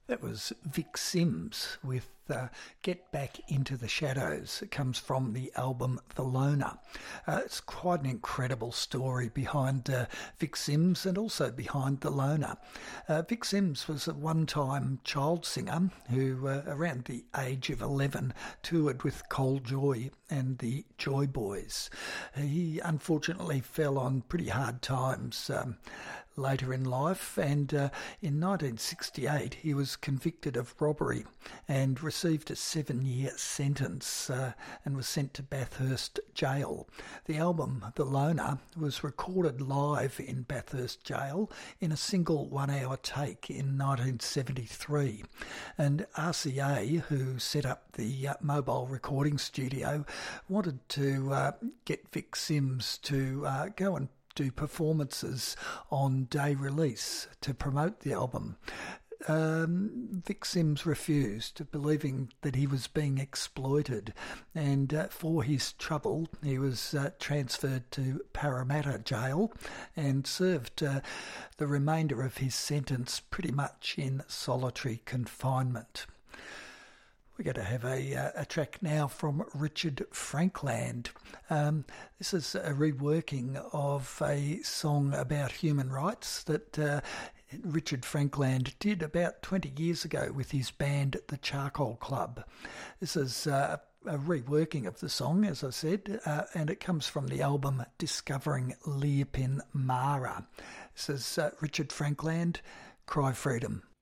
That was Vic Sims with Get Back Into the Shadows. It comes from the album The Loner. It's quite an incredible story behind Vic Sims and also behind The Loner. Vic Sims was a one-time child singer who, around the age of 11, toured with Col Joy and the Joy Boys. He unfortunately fell on pretty hard times later in life, and in 1968 he was convicted of robbery and received a 7-year sentence and was sent to Bathurst Jail. The album The Loner was recorded live in Bathurst Jail in a single 1-hour take in 1973, and RCA, who set up the mobile recording studio, wanted to get Vic Sims to go and do performances on day release to promote the album. Vic Sims refused, believing that he was being exploited, and for his trouble he was transferred to Parramatta Jail and served the remainder of his sentence pretty much in solitary confinement. We're going to have a track now from Richard Frankland. This is a reworking of a song about human rights that Richard Frankland did about 20 years ago with his band The Charcoal Club. This is a reworking of the song, as I said, and it comes from the album Discovering Leapin Mara. This is Richard Frankland, Cry Freedom.